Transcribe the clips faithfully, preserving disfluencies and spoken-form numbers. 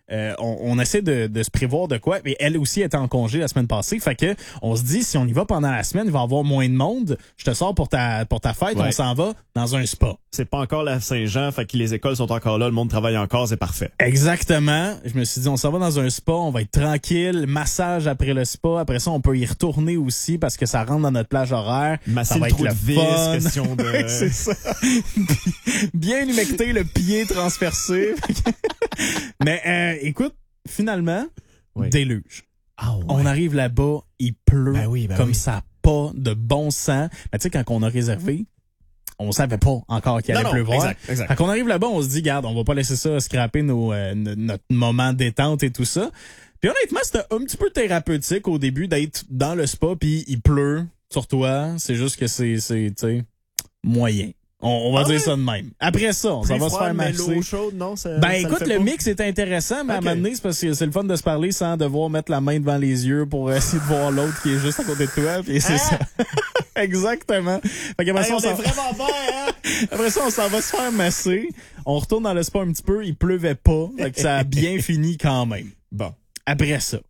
euh, on, on essaie de, de se prévoir de quoi. Mais elle aussi était en congé la semaine passée. Fait que on se dit, si on y va pendant la semaine, il va y avoir moins de monde. Je te sors pour ta pour ta fête, ouais. On s'en va dans un spa. C'est pas encore la Saint-Jean, fait que les écoles sont encore là, le monde travaille encore, c'est parfait. Exactement. Je me suis dit, on s'en va dans un spa, on va être tranquille, massage après le spa. Après ça, on peut y retourner aussi parce que ça rentre dans notre plage horaire. Masser ça va le être trou le de vis, fun. question de... C'est ça. Bien humecter, le pied transpercé. Mais euh, écoute, finalement, oui. Déluge. Ah ouais. On arrive là-bas, il pleut ben oui, ben comme oui. ça n'a pas de bon sens. Mais tu sais, quand on a réservé, on savait pas encore qu'il allait non, pleuvoir. Exact, exact. Quand on arrive là-bas, on se dit, garde, on va pas laisser ça scraper nos, euh, notre moment de détente et tout ça. Puis honnêtement, c'était un petit peu thérapeutique au début d'être dans le spa puis il pleut sur toi. C'est juste que c'est, c'est, tu sais, moyen. On, on va ah dire ouais? ça de même. Après ça, on s'en va se faire masser. L'eau chaude, non, ça, ben ça écoute, le, le mix est intéressant, mais okay. À un moment donné, c'est parce que c'est le fun de se parler sans devoir mettre la main devant les yeux pour essayer de voir l'autre qui est juste à côté de toi. Puis c'est ah! ça. Exactement. Fait qu'après hey, ça, on, on est vraiment bon, hein? Après ça, on s'en va se faire masser. On retourne dans le spa un petit peu. Il pleuvait pas. Fait que ça a bien fini quand même. Bon. Après ça,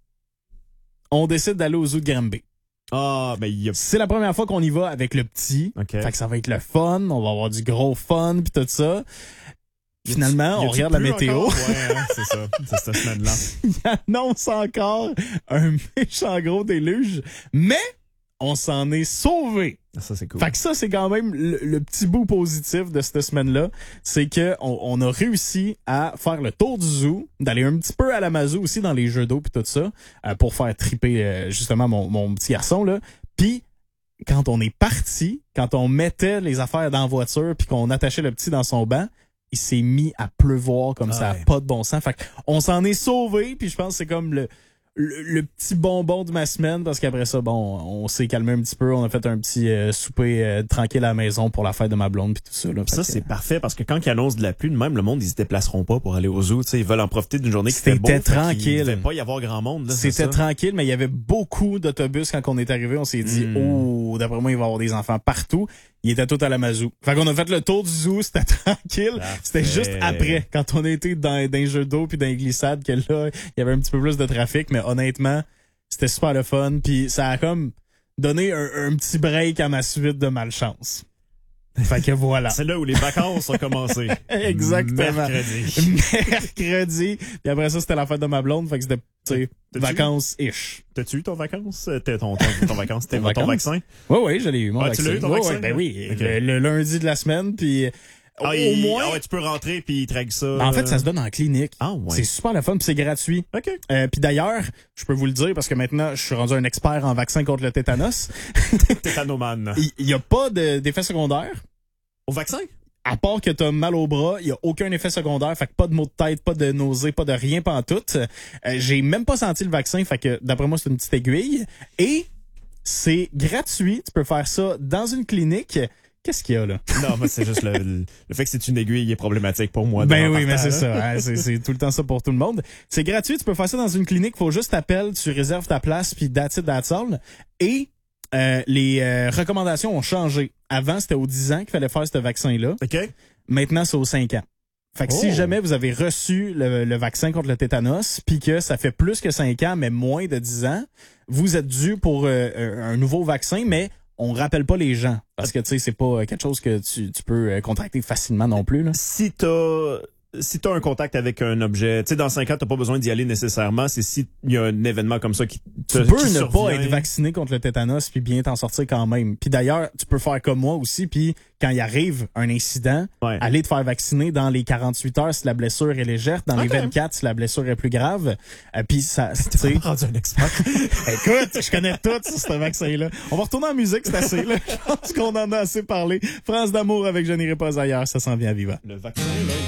on décide d'aller au zoo de Granby. Ah, ben il y a... C'est la première fois qu'on y va avec le petit. Okay. Fait que ça va être le fun. On va avoir du gros fun puis tout ça. Finalement, on regarde la météo. Ouais, hein, c'est ça. C'est cette semaine-là. Il annonce encore un méchant gros déluge. Mais on s'en est sauvé. Ça, c'est cool. Fait que ça, c'est quand même le, le petit bout positif de cette semaine-là. C'est que on, on a réussi à faire le tour du zoo, d'aller un petit peu à la Mazou aussi dans les jeux d'eau puis tout ça, euh, pour faire triper euh, justement mon, mon petit garçon, là. Puis, quand on est parti, quand on mettait les affaires dans la voiture puis qu'on attachait le petit dans son banc, il s'est mis à pleuvoir comme ah ça, ouais. Pas de bon sens. Fait qu'on s'en est sauvé puis je pense que c'est comme le... Le, le petit bonbon de ma semaine parce qu'après ça, bon, on s'est calmé un petit peu. On a fait un petit euh, souper euh, tranquille à la maison pour la fête de ma blonde puis tout ça. Là, ça, que, c'est parfait parce que quand ils annoncent de la pluie, même le monde, ils se déplaceront pas pour aller au zoo. T'sais, ils veulent en profiter d'une journée qui fait beau. C'était tranquille. Il devait pas y avoir grand monde. Là, C'était tranquille, mais il y avait beaucoup d'autobus quand on est arrivé. On s'est dit, mm. oh, d'après moi, il va y avoir des enfants partout. Il était tout à la Mazou. Fait qu'on a fait le tour du zoo, c'était tranquille. Parfait. C'était juste après, quand on a été dans, dans les jeux d'eau puis dans les glissades, que là, il y avait un petit peu plus de trafic, mais honnêtement, c'était super le fun. Puis ça a comme donné un, un petit break à ma suite de malchance. Fait que voilà. C'est là où les vacances ont commencé. Exactement. Mercredi. Mercredi. Puis après ça, c'était la fête de ma blonde. Fait que c'était, tu sais, vacances-ish. T'as-tu eu ton vacances? T'as ton, ton, ton vacances? T'as ton vaccin? Oui, oui, je l'ai eu, mon ah, vaccin. Tu l'as eu, ton ouais, vaccin? Ouais, ben oui. Okay. Le, le lundi de la semaine, puis... Ah, au il, moins... ah ouais, tu peux rentrer puis ils traquent ça. Ben en fait, ça se donne en clinique. Ah ouais. C'est super le fun puis c'est gratuit. OK. Euh, puis d'ailleurs, je peux vous le dire parce que maintenant, je suis rendu un expert en vaccin contre le tétanos. Tétanomane. Il n'y a pas de, d'effet secondaire. Au vaccin? À part que t'as mal au bras, il y a aucun effet secondaire, fait que pas de maux de tête, pas de nausée, pas de rien pantoute. Euh, j'ai même pas senti le vaccin, fait que d'après moi, c'est une petite aiguille. Et c'est gratuit, tu peux faire ça dans une clinique. Qu'est-ce qu'il y a là? Non, mais c'est juste le, le, le fait que c'est une aiguille est problématique pour moi. Ben oui, mais c'est ça. Hein, c'est, c'est tout le temps ça pour tout le monde. C'est gratuit, tu peux faire ça dans une clinique, faut juste t'appeler, tu réserves ta place, puis that's it, that's all. Et euh, les euh, recommandations ont changé. Avant, c'était aux dix ans qu'il fallait faire ce vaccin-là. OK. Maintenant, c'est aux cinq ans. Fait que oh. si jamais vous avez reçu le, le vaccin contre le tétanos, puis que ça fait plus que cinq ans, mais moins de dix ans, vous êtes dû pour euh, un nouveau vaccin, mais on rappelle pas les gens. Parce que, tu sais, c'est pas quelque chose que tu, tu peux contracter facilement non plus, là. Si t'as... Si t'as un contact avec un objet, tu sais, dans cinq ans, t'as pas besoin d'y aller nécessairement. C'est si il y a un événement comme ça qui te Tu peux qui ne survient. pas être vacciné contre le tétanos puis bien t'en sortir quand même. Puis d'ailleurs, tu peux faire comme moi aussi, puis quand il arrive un incident, ouais. aller te faire vacciner dans les quarante-huit heures si la blessure est légère, dans okay. les vingt-quatre si la blessure est plus grave. Euh, puis ça, tu sais, rendu un expert. Écoute, je connais tout sur ce vaccin-là. On va retourner en musique, c'est assez là. Je pense qu'on en a assez parlé. France d'amour avec Je n'irai pas ailleurs, ça s'en vient vivant. Le vaccin, là.